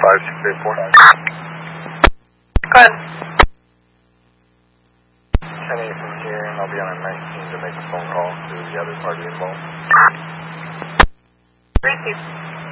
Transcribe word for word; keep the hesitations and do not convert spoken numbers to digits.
five six eight four. Go ahead. ten eight from here, and I'll be on a nineteen to make a phone call to the other party involved. Receive.